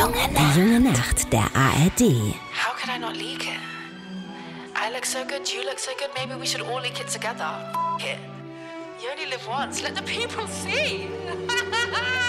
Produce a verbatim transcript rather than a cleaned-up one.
junge Nacht. Die junge Nacht der A R D. How could I not leak it? I look so good, you look so good, maybe we should all leak it together. F- it. You only live once, let the people see.